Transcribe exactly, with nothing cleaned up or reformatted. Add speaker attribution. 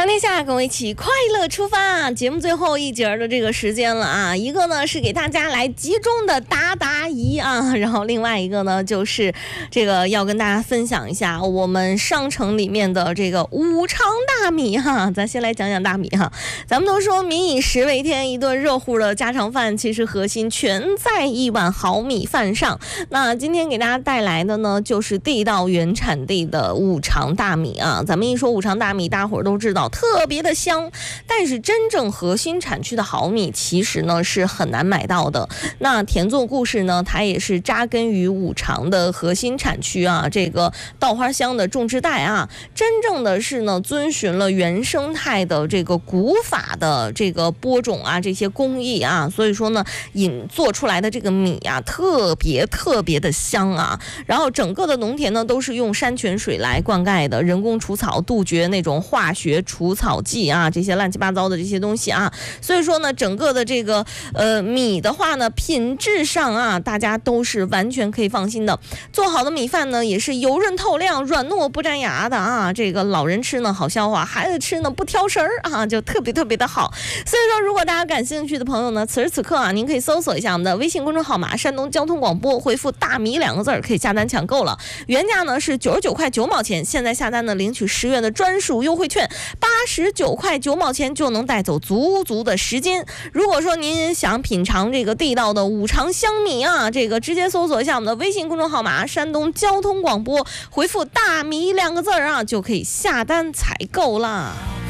Speaker 1: 长天下，跟我一起快乐出发。节目最后一节的这个时间了啊，一个呢是给大家来集中的答答疑啊，然后另外一个呢就是这个要跟大家分享一下我们商城里面的这个五常大米哈。咱先来讲讲大米哈。咱们都说民以食为天，一顿热乎的家常饭，其实核心全在一碗好米饭上。那今天给大家带来的呢，就是地道原产地的五常大米啊。咱们一说五常大米，大伙儿都知道特别的香，但是真正核心产区的好米其实呢是很难买到的。那田作故事呢，它也是扎根于五常的核心产区啊，这个稻花香的种植带啊，真正的是呢遵循了原生态的这个古法的这个播种啊，这些工艺啊，所以说呢引做出来的这个米啊特别特别的香啊。然后整个的农田呢都是用山泉水来灌溉的，人工除草，杜绝那种化学除草剂啊，这些乱七八糟的这些东西啊，所以说呢，整个的这个呃米的话呢，品质上啊，大家都是完全可以放心的。做好的米饭呢，也是油润透亮、软糯不粘牙的啊。这个老人吃呢好消化，孩子吃呢不挑食儿啊，就特别特别的好。所以说，如果大家感兴趣的朋友呢，此时此刻啊，您可以搜索一下我们的微信公众号码“山东交通广播”，回复“大米”两个字儿，可以下单抢购了。原价呢是九十九块九毛钱，现在下单呢领取十元的专属优惠券。八十九块九毛钱就能带走足足的十斤。如果说您想品尝这个地道的五常香米啊，这个直接搜索一下我们的微信公众号码山东交通广播，回复大米两个字啊，就可以下单采购啦。